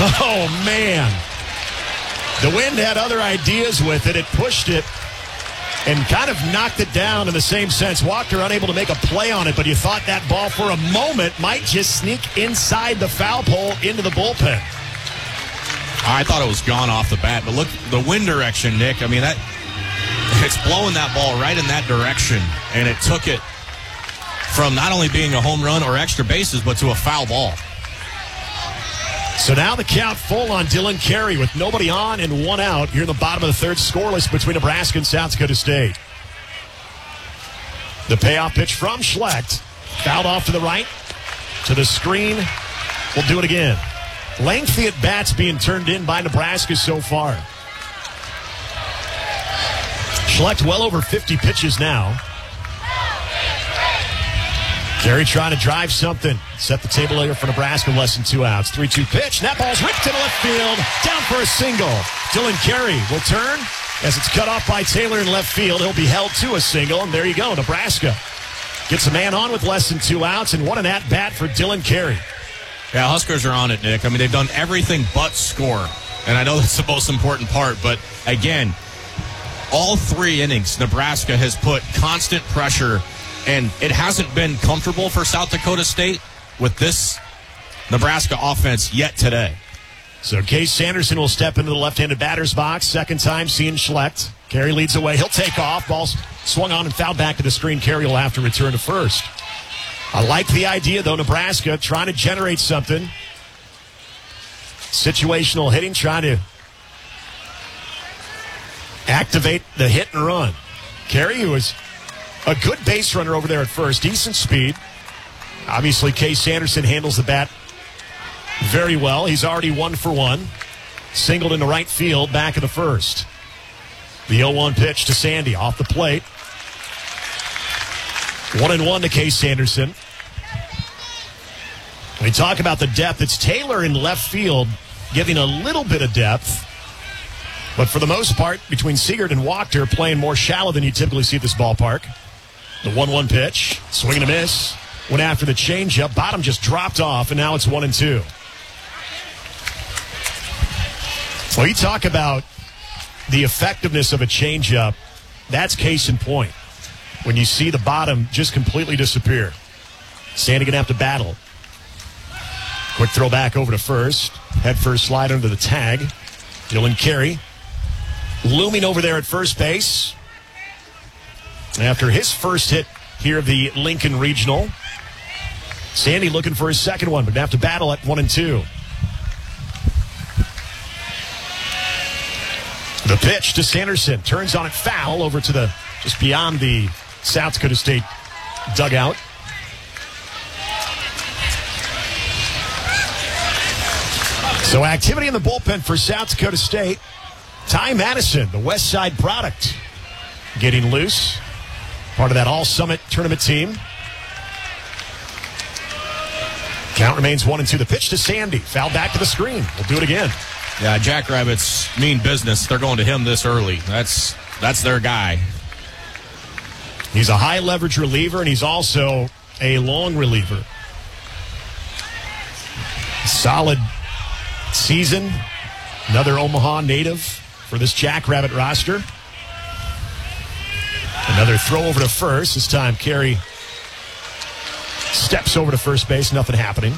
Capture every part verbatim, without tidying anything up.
Oh, man. The wind had other ideas with it. It pushed it and kind of knocked it down in the same sense. Walker unable to make a play on it, but you thought that ball for a moment might just sneak inside the foul pole into the bullpen. I thought it was gone off the bat, but look, the wind direction, Nick. I mean, that it's blowing that ball right in that direction, and it took it from not only being a home run or extra bases, but to a foul ball. So now the count full on Dylan Carey with nobody on and one out here in the bottom of the third, scoreless between Nebraska and South Dakota State. The payoff pitch from Schlecht. Fouled off to the right. To the screen. We'll do it again. Lengthy at bats being turned in by Nebraska so far. Schlecht well over fifty pitches now. Carey trying to drive something. Set the table later for Nebraska, less than two outs. three two pitch. And that ball's ripped to the left field. Down for a single. Dylan Carey will turn as it's cut off by Taylor in left field. He'll be held to a single, and there you go. Nebraska gets a man on with less than two outs, and what an at-bat for Dylan Carey. Yeah, Huskers are on it, Nick. I mean, they've done everything but score. And I know that's the most important part, but again, all three innings, Nebraska has put constant pressure. And it hasn't been comfortable for South Dakota State with this Nebraska offense yet today. So Case Sanderson will step into the left-handed batter's box. Second time seeing Schlecht. Carey leads away. He'll take off. Ball swung on and fouled back to the screen. Carey will have to return to first. I like the idea, though, Nebraska trying to generate something. Situational hitting, trying to activate the hit and run. Carey, who was a good base runner over there at first. Decent speed. Obviously, Case Sanderson handles the bat very well. He's already one for one. Singled into right field, back of the first. The oh one pitch to Sandy off the plate. One and one to Case Sanderson. We talk about the depth. It's Taylor in left field giving a little bit of depth. But for the most part, between Siegert and Walker, playing more shallow than you typically see at this ballpark. The one one pitch, swing and a miss. Went after the changeup. Bottom just dropped off, and now it's one and two. Well, you talk about the effectiveness of a changeup. That's case in point. When you see the bottom just completely disappear. Sandy going to have to battle. Quick throw back over to first. Head first slide under the tag. Dylan Carey looming over there at first base. After his first hit here of the Lincoln Regional. Sandy looking for his second one, but going to have to battle at one and two. The pitch to Sanderson. Turns on it foul over to the, just beyond the South Dakota State dugout. So activity in the bullpen for South Dakota State. Ty Madison, the West Side product, getting loose. Part of that All-Summit tournament team. Count remains one and two. The pitch to Sandy. Foul back to the screen. We'll do it again. Yeah, Jackrabbits mean business. They're going to him this early. That's that's their guy. He's a high-leverage reliever, and he's also a long reliever. Solid season. Another Omaha native for this Jackrabbit roster. Another throw over to first. This time, Carey steps over to first base. Nothing happening.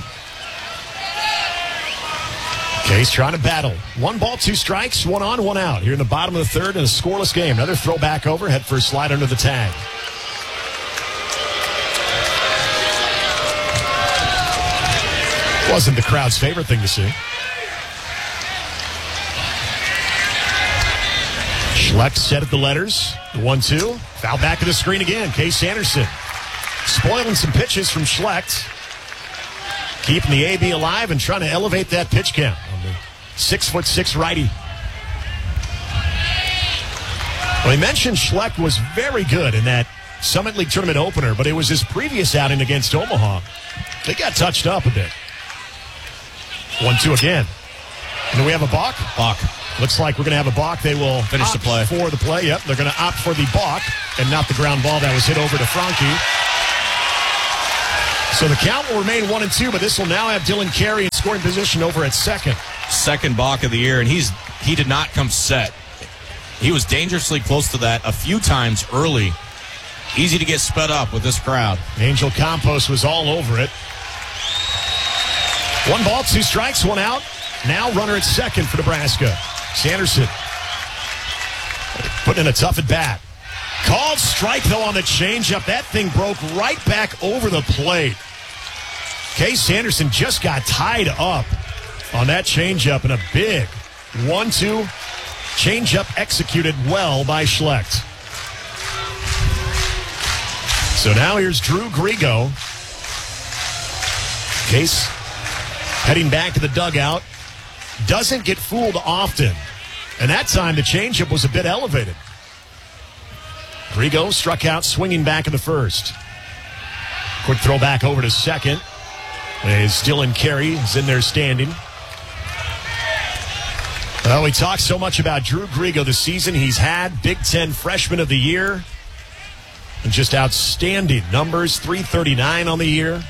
Case trying to battle. One ball, two strikes, one on, one out. Here in the bottom of the third in a scoreless game. Another throw back over. Head first slide under the tag. Wasn't the crowd's favorite thing to see. Schlecht set at the letters. The one two. Foul back to the screen again. Case Sanderson. Spoiling some pitches from Schlecht. Keeping the A B alive and trying to elevate that pitch count on the six foot six righty. Well, he mentioned Schlecht was very good in that Summit League tournament opener, but it was his previous outing against Omaha. They got touched up a bit. one two again. And do we have a balk? Balk. Looks like we're going to have a balk. They will finish the play. For the play. Yep, they're going to opt for the balk and not the ground ball that was hit over to Franke. So the count will remain one and two, but this will now have Dylan Carey scoring position over at second. Second balk of the year, and he's he did not come set. He was dangerously close to that a few times early. Easy to get sped up with this crowd. Angel Campos was all over it. One ball, two strikes, one out. Now runner at second for Nebraska. Sanderson putting in a tough at bat. Called strike, though, on the changeup. That thing broke right back over the plate. Case Sanderson just got tied up on that changeup, and a big one two changeup executed well by Schlecht. So now here's Drew Grigo. Case heading back to the dugout. Doesn't get fooled often. And that time the changeup was a bit elevated. Grigo struck out swinging back in the first. Quick throw back over to second. As Dylan Carey is in there standing. Well, we talked so much about Drew Grigo this season. He's had Big Ten Freshman of the Year. And just outstanding numbers, three thirty-nine on the year.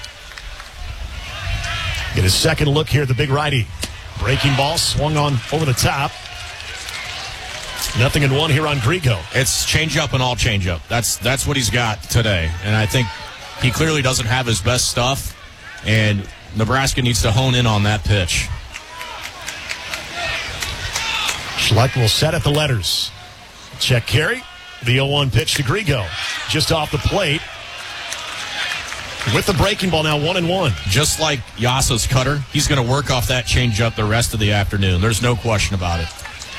Get a second look here at the big righty. Breaking ball swung on over the top. Nothing in one here on Grigo. It's changeup and all changeup. That's that's what he's got today. And I think he clearly doesn't have his best stuff. And Nebraska needs to hone in on that pitch. Schlecht will set at the letters. Check carry. The oh one pitch to Grigo. Just off the plate. With the breaking ball now one and one. Just like Yasa's cutter, he's going to work off that changeup the rest of the afternoon. There's no question about it.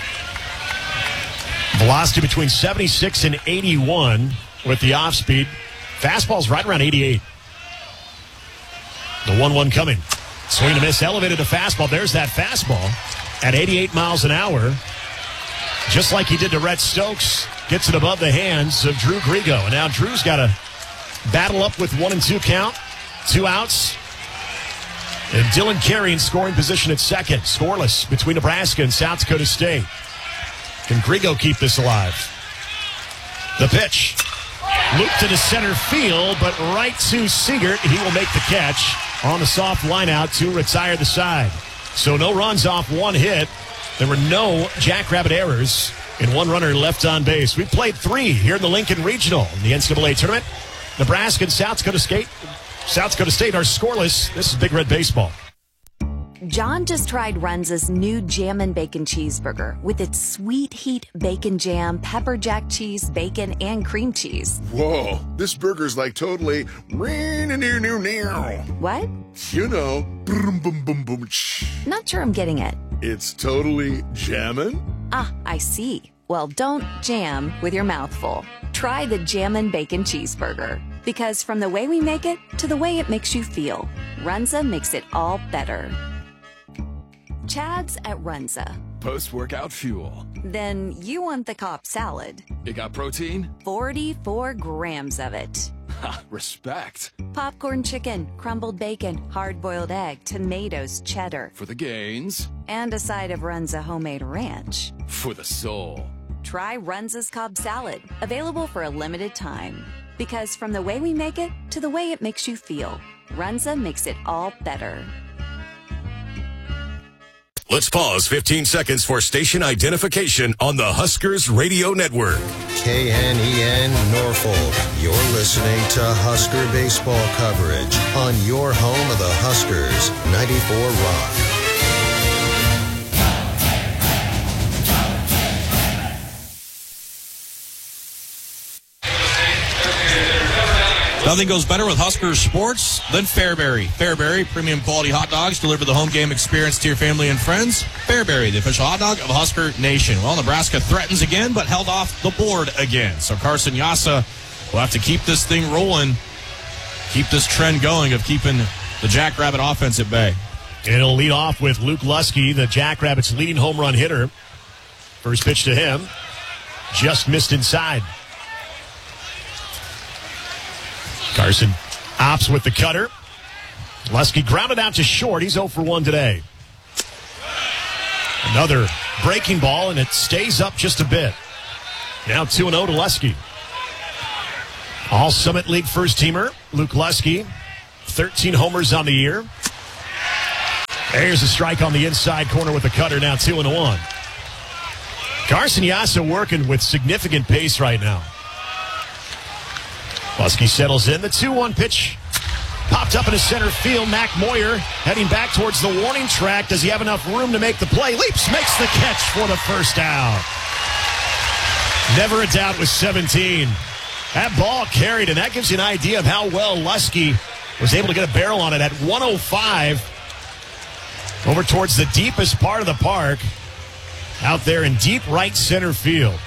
Velocity between seventy-six and eighty-one with the off speed. Fastball's right around eighty-eight. The one one coming. Swing and a miss, elevated to fastball. There's that fastball at eighty-eight miles an hour. Just like he did to Rhett Stokes. Gets it above the hands of Drew Grigo. And now Drew's got to battle up with one and two count. Two outs. And Dylan Carey in scoring position at second. Scoreless between Nebraska and South Dakota State. Can Grigo keep this alive? The pitch. Looped into center field, but right to Siegert. He will make the catch on the soft line out to retire the side. So no runs off one hit. There were no Jackrabbit errors and one runner left on base. We played three here in the Lincoln Regional in the N C double A tournament. Nebraska and South Dakota State, South Dakota State are scoreless. This is Big Red Baseball. John just tried Runza's new Jammin' Bacon Cheeseburger with its sweet heat bacon jam, pepper jack cheese, bacon, and cream cheese. Whoa, this burger's like totally... What? You know, boom, boom, boom, boom. Not sure I'm getting it. It's totally jammin'? Ah, I see. Well, don't jam with your mouth full. Try the Jammin' Bacon Cheeseburger. Because from the way we make it to the way it makes you feel, Runza makes it all better. Chad's at Runza. Post-workout fuel. Then you want the Cobb salad. It got protein? forty-four grams of it. Ha, respect. Popcorn chicken, crumbled bacon, hard-boiled egg, tomatoes, cheddar. For the gains. And a side of Runza homemade ranch. For the soul. Try Runza's Cobb salad. Available for a limited time. Because from the way we make it to the way it makes you feel, Runza makes it all better. Let's pause fifteen seconds for station identification on the Huskers Radio Network. K N E N Norfolk. You're listening to Husker baseball coverage on your home of the Huskers, ninety-four Rock. Nothing goes better with Huskers sports than Fairbury. Fairbury, premium quality hot dogs, deliver the home game experience to your family and friends. Fairbury, the official hot dog of Husker Nation. Well, Nebraska threatens again, but held off the board again. So Carson Yasa will have to keep this thing rolling, keep this trend going of keeping the Jackrabbit offense at bay. It'll lead off with Luke Lusky, the Jackrabbits' leading home run hitter. First pitch to him, just missed inside. Carson opts with the cutter. Lusky grounded out to short. He's oh for one today. Another breaking ball, and it stays up just a bit. Now two and oh to Lusky. All Summit League first-teamer, Luke Lusky. thirteen homers on the year. There's a strike on the inside corner with the cutter, now two and one. Carson Yassa working with significant pace right now. Lusky settles in. The two one pitch popped up into center field. Mac Moyer heading back towards the warning track. Does he have enough room to make the play? Leaps, makes the catch for the first out. Never a doubt with seventeen. That ball carried, and that gives you an idea of how well Lusky was able to get a barrel on it at one oh five. Over towards the deepest part of the park. Out there in deep right center field.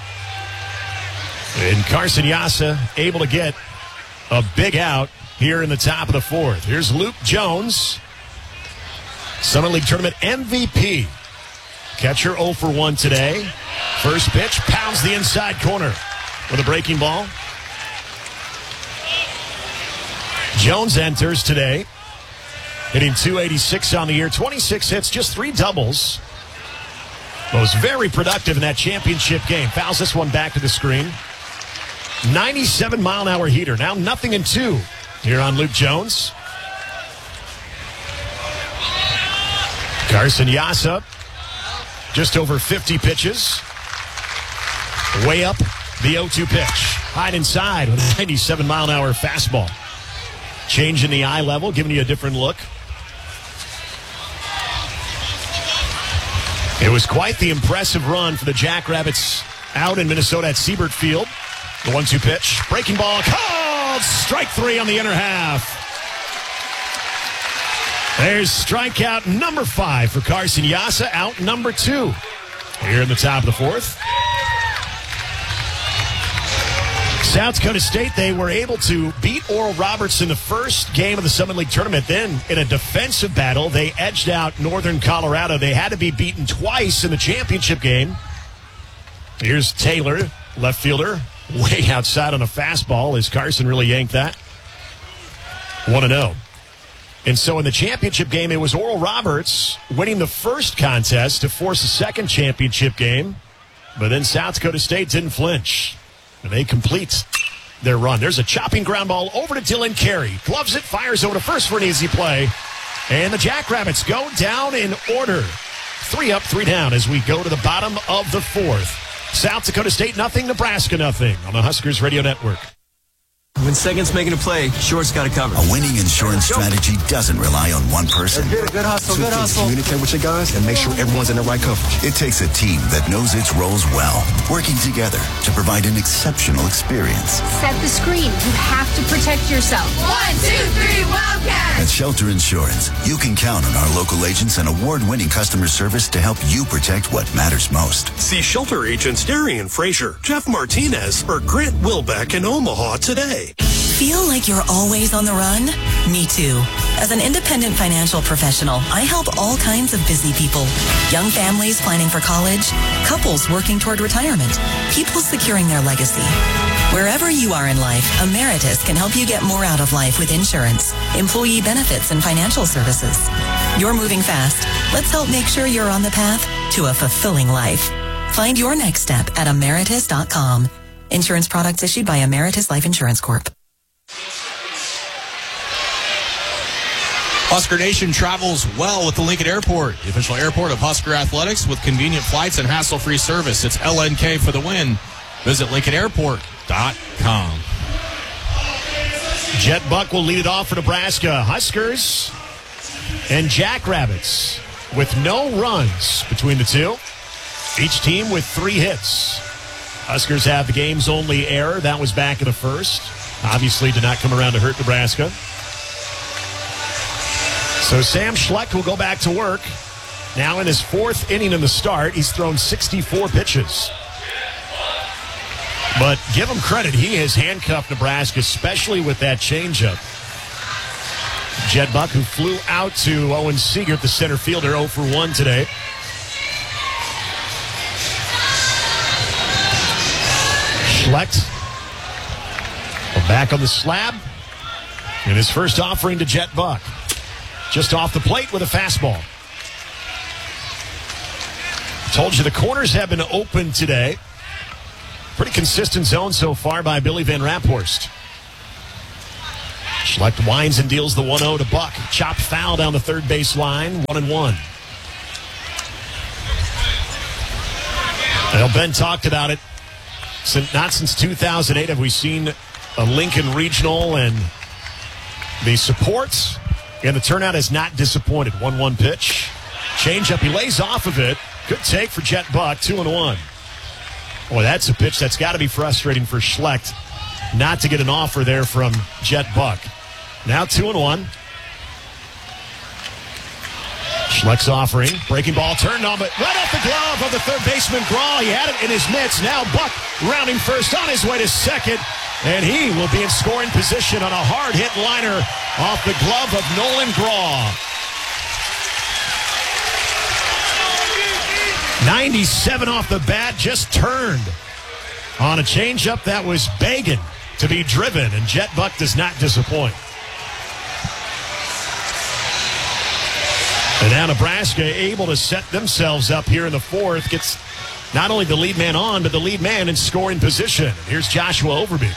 And Carson Yassa able to get a big out here in the top of the fourth. Here's Luke Jones, Summer League Tournament M V P. Catcher oh for one today. First pitch, pounds the inside corner with a breaking ball. Jones enters today, hitting two eighty-six on the year, twenty-six hits, just three doubles. Was very productive in that championship game. Fouls this one back to the screen. ninety-seven mile an hour heater. Now nothing in two here on Luke Jones. Carson Yassa, just over fifty pitches. Way up the oh two pitch. Hide inside with a ninety-seven mile an hour fastball. Changing the eye level, giving you a different look. It was quite the impressive run for the Jackrabbits out in Minnesota at Siebert Field. The one two pitch. Breaking ball called. Strike three on the inner half. There's strikeout number five for Carson Yassa. Out number two here in the top of the fourth. South Dakota State, they were able to beat Oral Roberts in the first game of the Summit League Tournament. Then, in a defensive battle, they edged out Northern Colorado. They had to be beaten twice in the championship game. Here's Taylor, left fielder, way outside on a fastball as Carson really yanked that. one and oh. And so in the championship game, it was Oral Roberts winning the first contest to force a second championship game. But then South Dakota State didn't flinch. And they complete their run. There's a chopping ground ball over to Dylan Carey. Gloves it, fires over to first for an easy play. And the Jackrabbits go down in order. Three up, three down as we go to the bottom of the fourth. South Dakota State nothing, Nebraska nothing on the Huskers Radio Network. When Second's making a play, Short's got it covered. A winning insurance strategy doesn't rely on one person. Good, good hustle, good hustle. Communicate with your guys and make sure everyone's in the right coverage. It takes a team that knows its roles well, working together to provide an exceptional experience. Set the screen. You have to protect yourself. One, two, three, Wildcats! At Shelter Insurance, you can count on our local agents and award-winning customer service to help you protect what matters most. See Shelter agents Darian Frazier, Jeff Martinez, or Grant Wilbeck in Omaha today. Feel like you're always on the run? Me too. As an independent financial professional, I help all kinds of busy people. Young families planning for college, couples working toward retirement, people securing their legacy. Wherever you are in life, Emeritus can help you get more out of life with insurance, employee benefits, and financial services. You're moving fast. Let's help make sure you're on the path to a fulfilling life. Find your next step at emeritus dot com. Insurance products issued by Emeritus Life Insurance Corp. Husker Nation travels well with the Lincoln Airport, the official airport of Husker Athletics, with convenient flights and hassle-free service. It's L N K for the win. Visit lincoln airport dot com. Jet Buck will lead it off for Nebraska. Huskers and Jackrabbits with no runs between the two. Each team with three hits. Huskers have the game's only error. That was back in the first. Obviously did not come around to hurt Nebraska. So Sam Schlecht will go back to work. Now in his fourth inning in the start, he's thrown sixty-four pitches. But give him credit, he has handcuffed Nebraska, especially with that changeup. Jed Buck, who flew out to Owen Seegert, the center fielder, oh for one today. Schlecht back on the slab. And his first offering to Jet Buck. Just off the plate with a fastball. Told you the corners have been open today. Pretty consistent zone so far by Billy Van Raphorst. Schlecht winds and deals the one oh to Buck. Chopped foul down the third base line, one and one. Well, Ben talked about it. Since, not since two thousand eight have we seen a Lincoln Regional, and the support and the turnout has not disappointed. one one pitch. Changeup, he lays off of it. Good take for Jet Buck, two and one. Boy, that's a pitch that's got to be frustrating for Schlecht not to get an offer there from Jet Buck. Now two and one. Schlecht's offering. Breaking ball turned on, but right off the glove of the third baseman, Graw. He had it in his mitts. Now Buck rounding first on his way to second. And he will be in scoring position on a hard hit liner off the glove of Nolan Graw. ninety-seven off the bat, just turned on a changeup that was begging to be driven, and Jet Buck does not disappoint. And now Nebraska able to set themselves up here in the fourth. Gets not only the lead man on, but the lead man in scoring position. Here's Joshua Overbeek.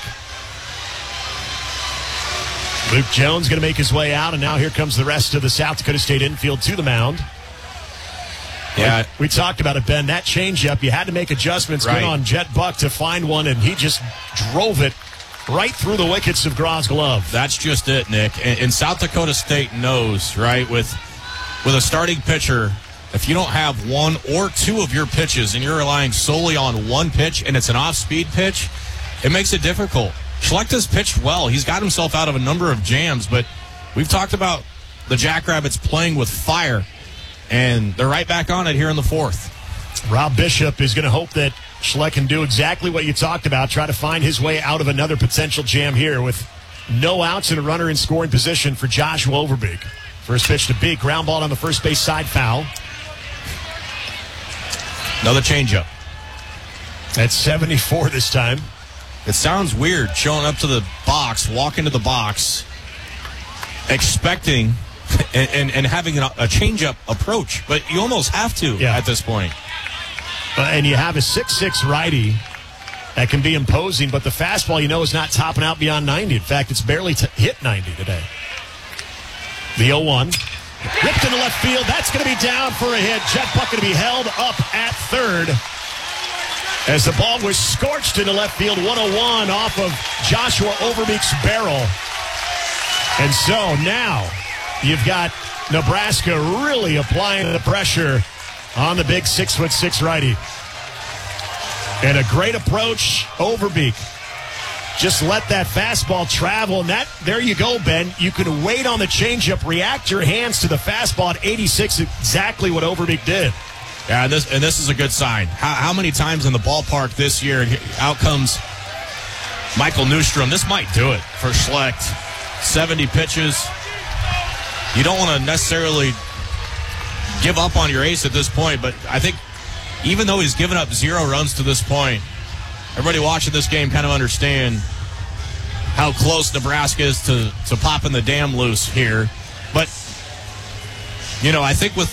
Luke Jones going to make his way out, and now here comes the rest of the South Dakota State infield to the mound. Yeah, we talked about it, Ben. That changeup, you had to make adjustments. Right. Good on Jet Buck to find one, and he just drove it right through the wickets of Graw's glove. That's just it, Nick. And, and South Dakota State knows, right, with with a starting pitcher, if you don't have one or two of your pitches and you're relying solely on one pitch and it's an off-speed pitch, it makes it difficult. Schlecht has pitched well. He's got himself out of a number of jams, but we've talked about the Jackrabbits playing with fire, and they're right back on it here in the fourth. Rob Bishop is going to hope that Schlecht can do exactly what you talked about, try to find his way out of another potential jam here with no outs and a runner in scoring position for Joshua Overbeek. First pitch to Beek, ground ball on the first base side, foul. Another changeup. At seventy-four this time. It sounds weird showing up to the box, walking to the box, expecting and, and, and having a, a changeup approach, but you almost have to yeah. at this point. Uh, and you have a six six righty that can be imposing, but the fastball, you know, is not topping out beyond ninety. In fact, it's barely t- hit ninety today. The oh one. Ripped into left field. That's going to be down for a hit. Jet Buck going to be held up at third as the ball was scorched into left field. one oh one off of Joshua Overbeek's barrel. And so now you've got Nebraska really applying the pressure on the big six foot six righty. And a great approach, Overbeek. Just let that fastball travel, and that there you go, Ben. You can wait on the changeup, react your hands to the fastball at eighty-six, exactly what Overbeek did. Yeah, this, and this is a good sign. How, how many times in the ballpark this year, and out comes Michael Newstrom. This might do it for Schlecht. seventy pitches. You don't want to necessarily give up on your ace at this point, but I think even though he's given up zero runs to this point, everybody watching this game kind of understand how close Nebraska is to, to popping the dam loose here. But, you know, I think with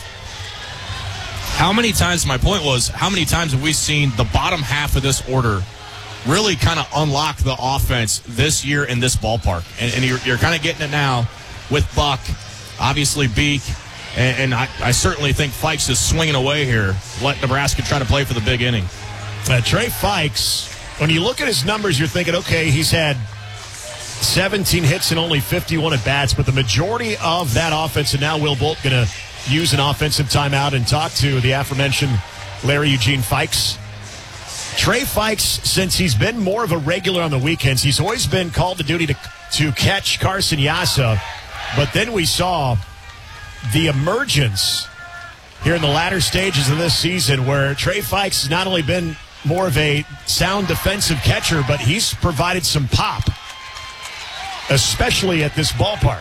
how many times, my point was, how many times have we seen the bottom half of this order really kind of unlock the offense this year in this ballpark? And, and you're, you're kind of getting it now with Buck, obviously Beek, and, and I, I certainly think Fikes is swinging away here. Let Nebraska try to play for the big inning. Uh, Trey Fikes, when you look at his numbers, you're thinking, okay, he's had seventeen hits and only fifty-one at bats, but the majority of that offense, and now Will Bolt going to use an offensive timeout and talk to the aforementioned Larry Eugene Fikes. Trey Fikes, since he's been more of a regular on the weekends, he's always been called to duty to, to catch Carson Yassa, but then we saw the emergence here in the latter stages of this season where Trey Fikes has not only been more of a sound defensive catcher, but he's provided some pop, especially at this ballpark.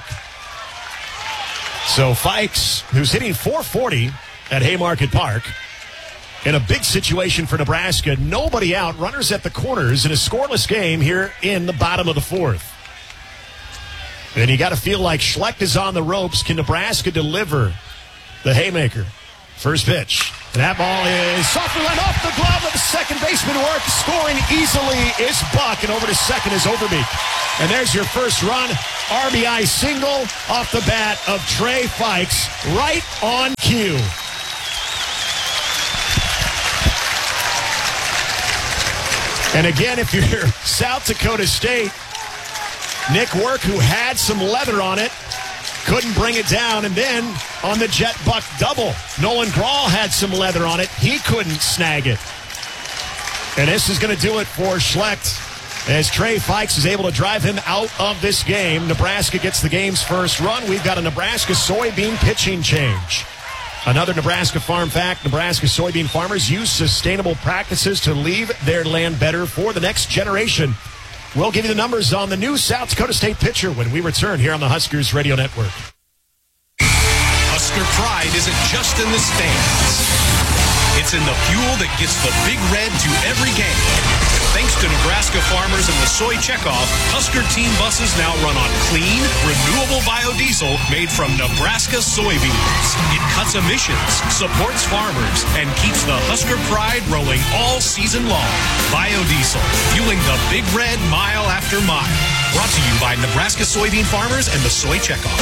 So Fikes, who's hitting four forty at Haymarket Park, in a big situation for Nebraska, nobody out, runners at the corners in a scoreless game here in the bottom of the fourth. And you got to feel like Schlecht is on the ropes. Can Nebraska deliver the haymaker? First pitch That ball is softly line off the glove of the second baseman. Work scoring easily is Buck, and over to second is Overbeek. And there's your first run. R B I single off the bat of Trey Fikes, right on cue. And again, if you're South Dakota State, Nick Work, who had some leather on it, couldn't bring it down. And then on the Jet Buck double, Nolan Grawl had some leather on it. He couldn't snag it. And this is going to do it for Schlecht as Trey Fikes is able to drive him out of this game. Nebraska gets the game's first run. We've got a Nebraska soybean pitching change. Another Nebraska farm fact, Nebraska soybean farmers use sustainable practices to leave their land better for the next generation. We'll give you the numbers on the new South Dakota State pitcher when we return here on the Huskers Radio Network. Husker pride isn't just in the stands. It's in the fuel that gets the Big Red to every game. Thanks to Nebraska farmers and the soy checkoff, Husker team buses now run on clean, renewable biodiesel made from Nebraska soybeans. It cuts emissions, supports farmers, and keeps the Husker pride rolling all season long. Biodiesel, fueling the Big Red mile after mile. Brought to you by Nebraska soybean farmers and the soy checkoff.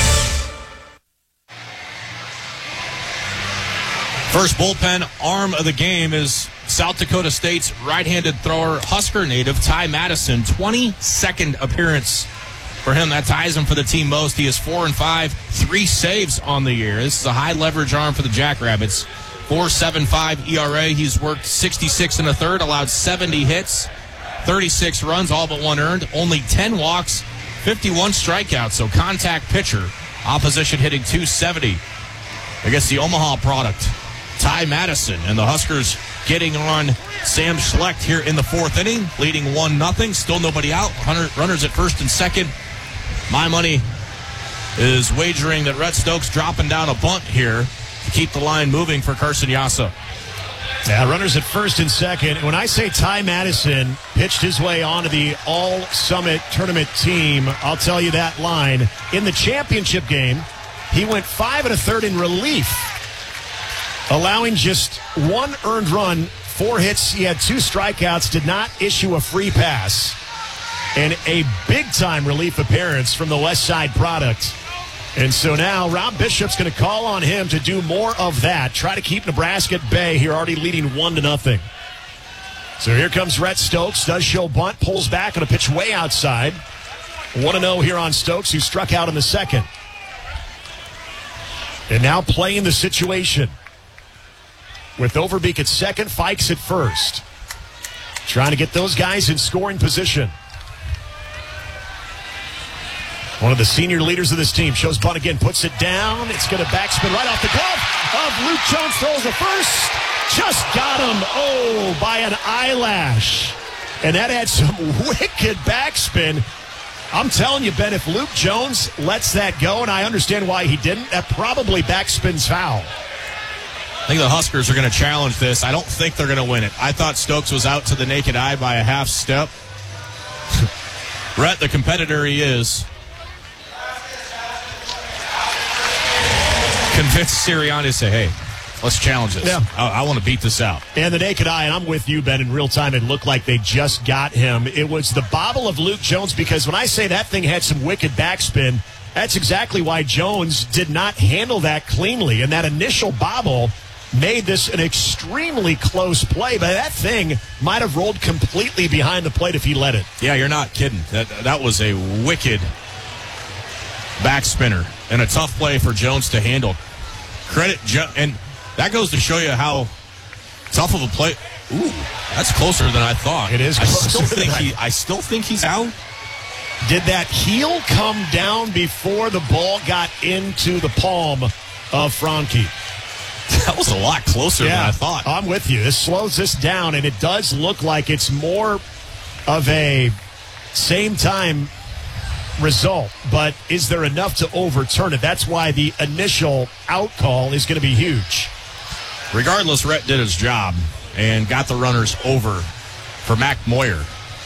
First bullpen arm of the game is South Dakota State's right-handed thrower, Husker native Ty Madison. twenty-second appearance for him. That ties him for the team most. He is four and five, three saves on the year. This is a high-leverage arm for the Jackrabbits. four point seven five E R A. He's worked sixty-six and a third, allowed seventy hits, thirty-six runs, all but one earned, only ten walks, fifty-one strikeouts. So contact pitcher. Opposition hitting two seventy. I guess the Omaha product, Ty Madison, and the Huskers getting on Sam Schlecht here in the fourth inning, leading one nothing. Still nobody out. Runners at first and second. My money is wagering that Rhett Stokes dropping down a bunt here to keep the line moving for Carson Yassa. Yeah, runners at first and second. When I say Ty Madison pitched his way onto the All-Summit Tournament team, I'll tell you that line. In the championship game, he went five and a third in relief, allowing just one earned run, four hits. He had two strikeouts, did not issue a free pass, and a big-time relief appearance from the West Side product. And so now Rob Bishop's going to call on him to do more of that, try to keep Nebraska at bay here, already leading one to nothing. So here comes Rhett Stokes, does show bunt, pulls back on a pitch way outside. one and oh here on Stokes, who struck out in the second. And now playing the situation with Overbeek at second, Fikes at first. Trying to get those guys in scoring position. One of the senior leaders of this team shows bunt again, puts it down. It's going to backspin right off the glove of Luke Jones, throws the first. Just got him, oh, by an eyelash. And that had some wicked backspin. I'm telling you, Ben, if Luke Jones lets that go, and I understand why he didn't, that probably backspins foul. I think the Huskers are going to challenge this. I don't think they're going to win it. I thought Stokes was out to the naked eye by a half step. Rhett, the competitor he is, convinced Sirianni to say, hey, let's challenge this. Yeah. I, I want to beat this out. And the naked eye, and I'm with you, Ben, in real time, it looked like they just got him. It was the bobble of Luke Jones, because when I say that thing had some wicked backspin, that's exactly why Jones did not handle that cleanly. And that initial bobble made this an extremely close play, but that thing might have rolled completely behind the plate if he let it. Yeah, you're not kidding. That that was a wicked backspinner and a tough play for Jones to handle. Credit, jo- and that goes to show you how tough of a play. Ooh, that's closer than I thought. It is I closer still think than I- he. I still think he's out. Did that heel come down before the ball got into the palm of Franke? That was a lot closer yeah, than I thought. I'm with you. This slows this down, and it does look like it's more of a same-time result. But is there enough to overturn it? That's why the initial out call is going to be huge. Regardless, Rhett did his job and got the runners over for Mac Moyer.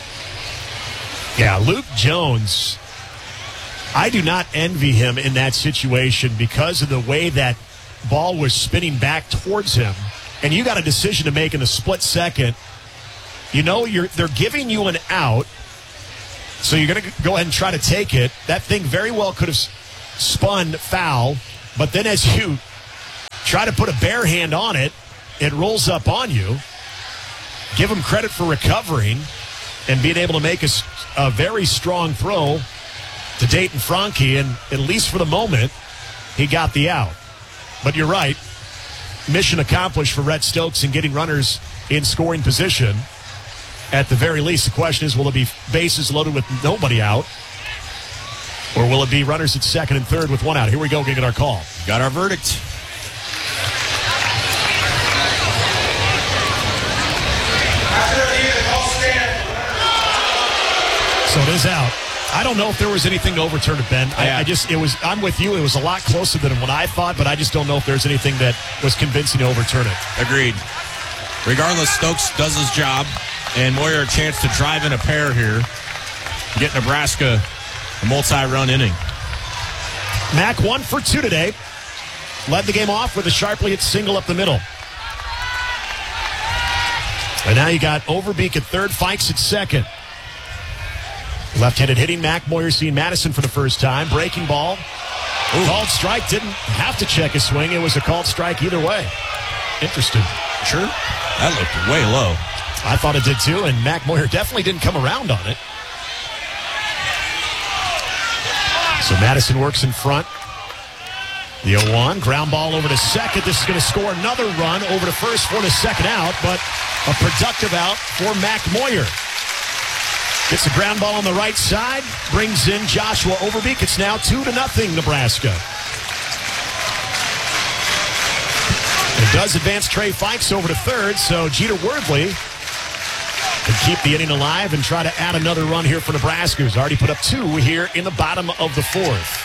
Yeah, Luke Jones, I do not envy him in that situation because of the way that ball was spinning back towards him. and you got a decision to make in a split second, you know you're they're giving you an out, so you're going to go ahead and try to take it. That thing very well could have spun foul, but then as you try to put a bare hand on it, it rolls up on you. Give him credit for recovering and being able to make a, a very strong throw to Dayton Franke, and at least for the moment, he got the out. But you're right. Mission accomplished for Rhett Stokes in getting runners in scoring position. At the very least, the question is, will it be bases loaded with nobody out? Or will it be runners at second and third with one out? Here we go, getting our call. Got our verdict. So it is out. I don't know if there was anything to overturn it, Ben. I, I just, it was, I'm with you. It was a lot closer than what I thought, but I just don't know if there's anything that was convincing to overturn it. Agreed. Regardless, Stokes does his job, and Moyer a chance to drive in a pair here, get Nebraska a multi-run inning. Mac one for two today. Led the game off with a sharply hit single up the middle. And now you got Overbeek at third, Fikes at second. Left-handed hitting, Mac Moyer seeing Madison for the first time. Breaking ball. Ooh. Called strike. Didn't have to check his swing. It was a called strike either way. Interesting. Sure. That looked way low. I thought it did too, and Mac Moyer definitely didn't come around on it. So Madison works in front. The oh one, ground ball over to second. This is going to score another run over to first for the second out, but a productive out for Mac Moyer. Gets a ground ball on the right side, brings in Joshua Overbeek. It's now two to nothing, Nebraska. It does advance Trey Fikes over to third, so Jeter Worthley can keep the inning alive and try to add another run here for Nebraska, who's already put up two here in the bottom of the fourth.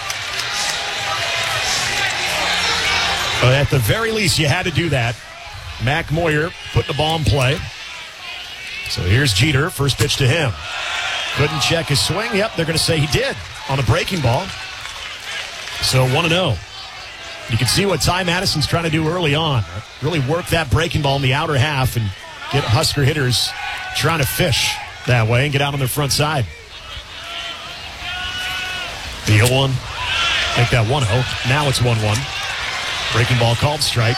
But at the very least, you had to do that. Mac Moyer put the ball in play. So here's Jeter, first pitch to him. Couldn't check his swing. Yep, they're going to say he did on a breaking ball. So one and oh. You can see what Ty Madison's trying to do early on. Really work that breaking ball in the outer half and get Husker hitters trying to fish that way and get out on their front side. The oh one. Make that one oh. Now it's one one. Breaking ball called strike.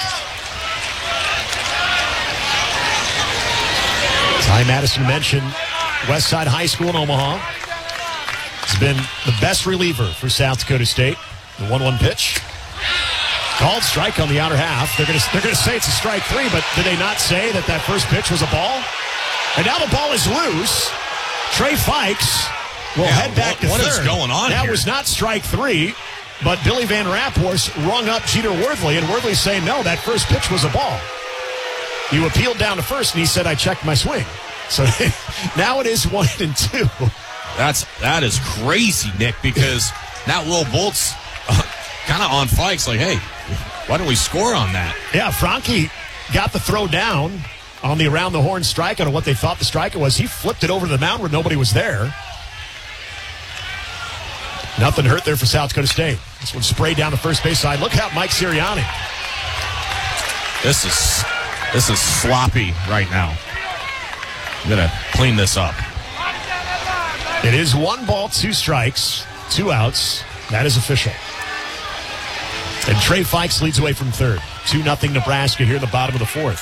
Ty Madison mentioned Westside High School in Omaha. He's been the best reliever for South Dakota State. The one one pitch. Called strike on the outer half. They're going to they're going to say it's a strike three, but did they not say that that first pitch was a ball? And now the ball is loose. Trey Fikes will yeah, head back what, to what third. What is going on That here? was not strike three, but Billy Van Raphorst rung up Jeter Worthley, and Worthley's saying, no, that first pitch was a ball. You appealed down to first, and he said, I checked my swing. So now it is one and two. That's that is crazy, Nick, because now Will Bolt's uh, kind of on Fikes, like, hey, why don't we score on that? Yeah, Franke got the throw down on the around the horn strike on what they thought the strike was. He flipped it over to the mound where nobody was there. Nothing hurt there for South Dakota State. This one sprayed down the first base side. Look out, Mike Sirianni. This is this is sloppy right now. I'm going to clean this up. It is one ball, two strikes, two outs. That is official. And Trey Fikes leads away from third. two nothing Nebraska here in the bottom of the fourth.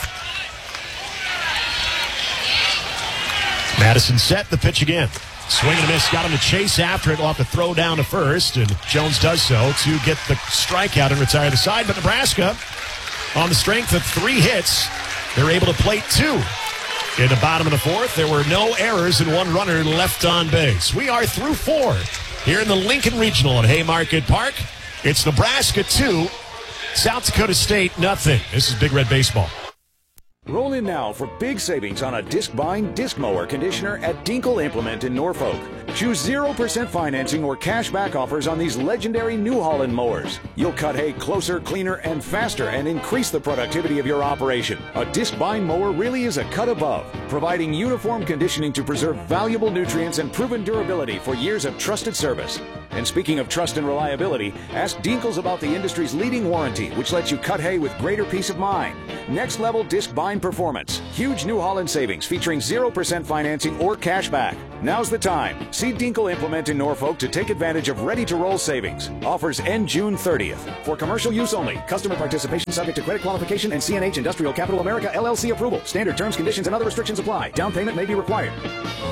Madison set the pitch again. Swing and a miss. Got him to chase after it. We'll have to throw down to first, and Jones does so to get the strikeout and retire the side. But Nebraska, on the strength of three hits, they're able to plate two. In the bottom of the fourth, there were no errors and one runner left on base. We are through four here in the Lincoln Regional at Haymarket Park. It's Nebraska two, South Dakota State nothing. This is Big Red Baseball. Roll in now for big savings on a disc-bind disc mower conditioner at Dinkle Implement in Norfolk. Choose zero percent financing or cash back offers on these legendary New Holland mowers. You'll cut hay closer, cleaner, and faster and increase the productivity of your operation. A disc-bind mower really is a cut above, providing uniform conditioning to preserve valuable nutrients and proven durability for years of trusted service. And speaking of trust and reliability, ask Dinkles about the industry's leading warranty, which lets you cut hay with greater peace of mind. Next level disc bind performance. Huge New Holland savings featuring zero percent financing or cash back. Now's the time. See Dinkle Implement in Norfolk to take advantage of ready-to-roll savings. Offers end June thirtieth. For commercial use only. Customer participation subject to credit qualification and C N H Industrial Capital America L L C approval. Standard terms, conditions, and other restrictions apply. Down payment may be required.